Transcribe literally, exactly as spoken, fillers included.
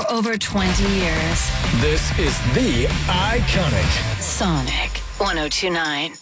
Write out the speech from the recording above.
over twenty years. This is the Iconic Sonic one oh two point nine.